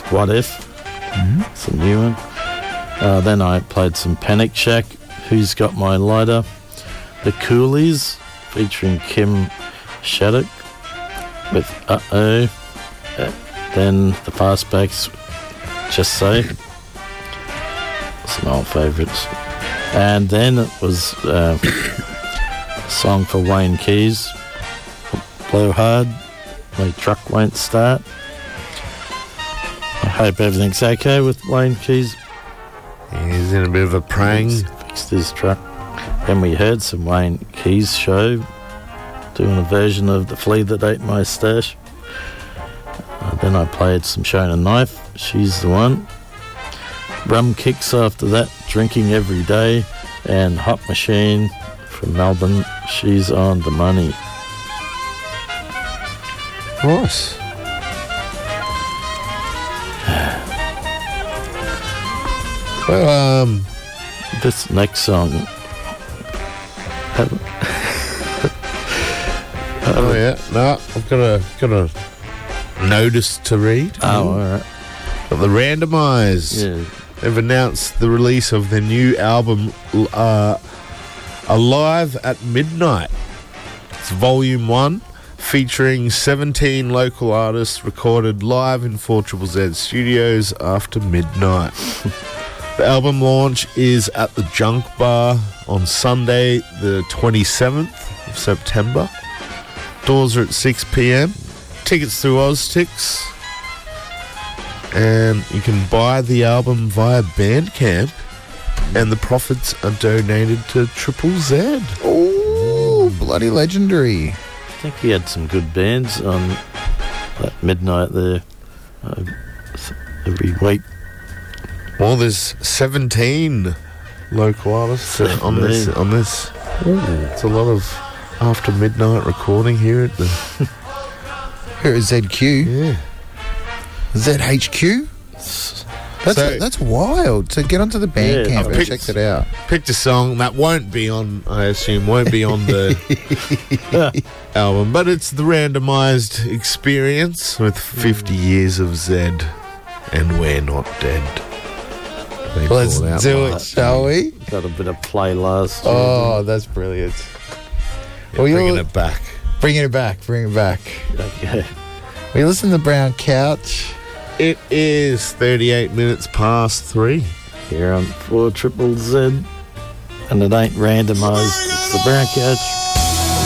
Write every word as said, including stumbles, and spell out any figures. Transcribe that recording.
What If. Mm-hmm. It's a new one. Uh, then I played some Panic Shack, Who's Got My Lighter, The Coolies, featuring Kim Shattuck with Uh-Oh. Uh, then the Fastbacks, Just Say. Some old favourites. And then it was uh, a song for Wayne Keys, Blow Hard, My Truck Won't Start. I hope everything's okay with Wayne Keys. He's in a bit of a prang. He's fixed his truck. Then we heard some Wayne Keys show, doing a version of The Flea That Ate My Stash. Uh, then I played some Shona Knife, She's the One. Rum Kicks after that, Drinking Every Day. And Hot Machine from Melbourne, She's on the Money. Nice. Well, um, this next song. oh yeah, no, I've got a got a notice to read. Oh, all right. Got the Randomize. Yeah. They've announced the release of their new album, uh, Alive at Midnight. It's volume one, featuring seventeen local artists recorded live in four Z Z studios after midnight. The album launch is at the Junk Bar on Sunday, the twenty-seventh of September. Doors are at six p.m. Tickets through Oztix. And you can buy the album via Bandcamp, and the profits are donated to Triple Z. Oh, bloody legendary. I think he had some good bands on that midnight there uh, every week. Well, there's seventeen local artists on this. On this, it's a lot of after midnight recording here at the here at Z Q. Yeah, Z H Q. That's So- that's wild. So get onto the Bandcamp Yeah, and I've check picked- it out. picked a song that won't be on. I assume won't be on the album, but it's the randomized experience with fifty years of Z, and we're not dead. They Let's pulled out do it, last shall we? Got a bit of play last year. Oh, that's brilliant. Yeah, Well, bringing you're- it back. Bringing it back. Bring it back. Okay. We listen to Brown Couch. It is thirty-eight minutes past three. Here on four Triple Z. And it ain't randomised. It's the Brown Couch.